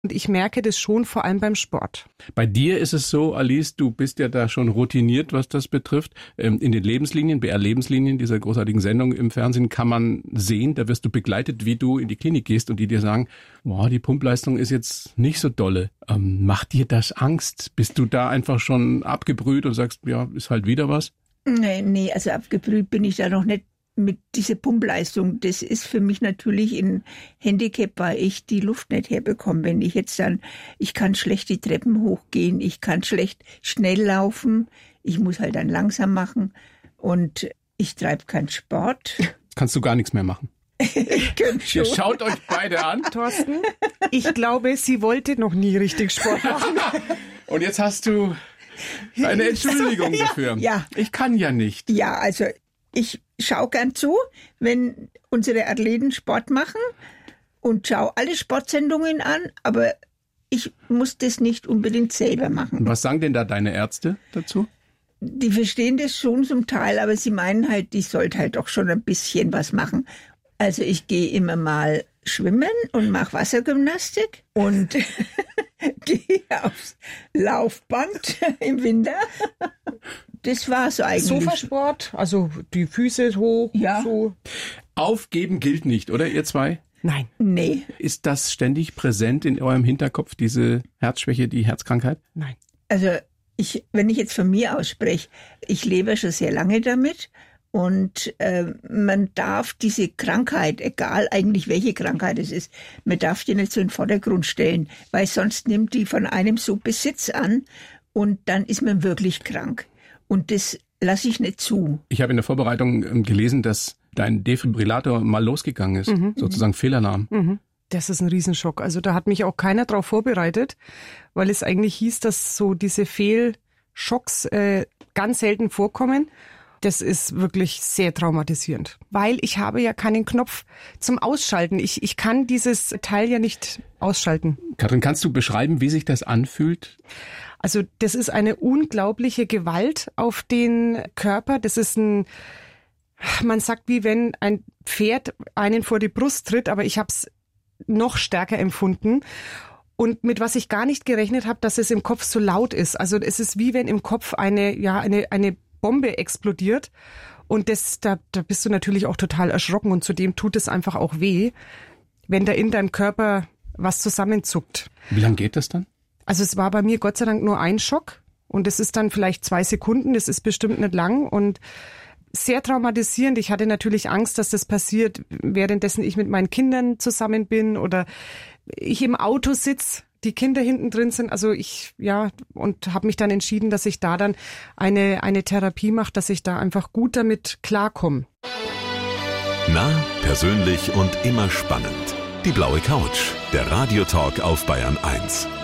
Und ich merke das schon vor allem beim Sport. Bei dir ist es so, Alice, du bist ja da schon routiniert, was das betrifft. In den Lebenslinien, BR-Lebenslinien, dieser großartigen Sendung im Fernsehen, kann man sehen, da wirst du begleitet, wie du in die Klinik gehst und die dir sagen, boah, die Pumpleistung ist jetzt nicht so dolle. Macht dir das Angst? Bist du da einfach schon abgebrüht und sagst, ja, ist halt wieder was? Nee, also abgebrüht bin ich da noch nicht. Mit dieser Pumpleistung, das ist für mich natürlich ein Handicap, weil ich die Luft nicht herbekomme. Wenn ich jetzt dann, ich kann schlecht die Treppen hochgehen, ich kann schlecht schnell laufen, ich muss halt dann langsam machen und ich treibe keinen Sport. Kannst du gar nichts mehr machen. Ich könnte schon. Ihr schaut euch beide an. Thorsten, ich glaube, sie wollte noch nie richtig Sport machen. Und jetzt hast du eine Entschuldigung dafür. Ja. Ich kann ja nicht. Ja, also ich schaue gern zu, wenn unsere Athleten Sport machen und schaue alle Sportsendungen an, aber ich muss das nicht unbedingt selber machen. Und was sagen denn da deine Ärzte dazu? Die verstehen das schon zum Teil, aber sie meinen halt, ich sollte halt doch schon ein bisschen was machen. Also ich gehe immer mal schwimmen und mache Wassergymnastik und gehe aufs Laufband im Winter. Das war's eigentlich. Sofasport, also die Füße hoch. Ja. So. Aufgeben gilt nicht, oder ihr zwei? Nein. Nee. Ist das ständig präsent in eurem Hinterkopf, diese Herzschwäche, die Herzkrankheit? Nein. Also wenn ich jetzt von mir ausspreche, ich lebe schon sehr lange damit und man darf diese Krankheit, egal eigentlich welche Krankheit es ist, man darf die nicht so in den Vordergrund stellen, weil sonst nimmt die von einem so Besitz an und dann ist man wirklich krank. Und das lasse ich nicht zu. Ich habe in der Vorbereitung gelesen, dass dein Defibrillator mal losgegangen ist, sozusagen Fehlalarm. Mhm. Das ist ein Riesenschock. Also da hat mich auch keiner drauf vorbereitet, weil es eigentlich hieß, dass so diese Fehlschocks ganz selten vorkommen. Das ist wirklich sehr traumatisierend, weil ich habe ja keinen Knopf zum Ausschalten. Ich kann dieses Teil ja nicht ausschalten. Katrin, kannst du beschreiben, wie sich das anfühlt? Also das ist eine unglaubliche Gewalt auf den Körper. Das ist man sagt, wie wenn ein Pferd einen vor die Brust tritt, aber ich habe es noch stärker empfunden. Und mit was ich gar nicht gerechnet habe, dass es im Kopf so laut ist. Also es ist wie wenn im Kopf eine Bombe explodiert. Und da bist du natürlich auch total erschrocken. Und zudem tut es einfach auch weh, wenn da in deinem Körper was zusammenzuckt. Wie lange geht das dann? Also es war bei mir Gott sei Dank nur ein Schock und es ist dann vielleicht 2 Sekunden, das ist bestimmt nicht lang und sehr traumatisierend. Ich hatte natürlich Angst, dass das passiert, währenddessen ich mit meinen Kindern zusammen bin oder ich im Auto sitze, die Kinder hinten drin sind. Also und habe mich dann entschieden, dass ich da dann eine Therapie mache, dass ich da einfach gut damit klarkomme. Nah, persönlich und immer spannend. Die blaue Couch, der Radiotalk auf Bayern 1.